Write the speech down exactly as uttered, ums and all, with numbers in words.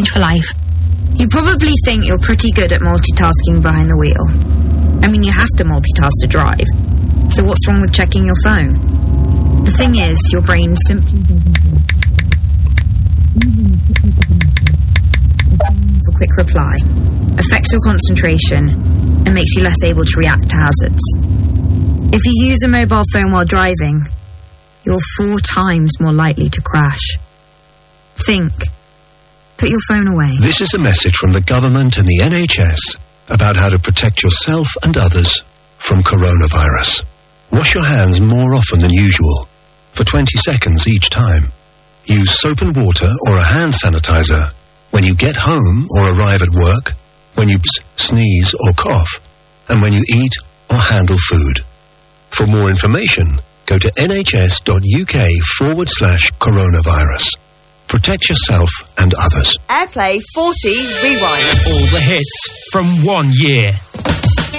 change for life. You probably think you're pretty good at multitasking behind the wheel. I mean, you have to multitask to drive. So what's wrong with checking your phone? The thing is, your brain simply for quick reply, affects your concentration, and makes you less able to react to hazards. If you use a mobile phone while driving, you're four times more likely to crash. Think. Put your phone away. This is a message from the government and the N H S about how to protect yourself and others from coronavirus. Wash your hands more often than usual, for twenty seconds each time. Use soap and water or a hand sanitizer when you get home or arrive at work, when you sneeze or cough, and when you eat or handle food. For more information, go to nhs.uk forward slash coronavirus. Protect yourself and others. Airplay forty Rewind. All the hits from one year.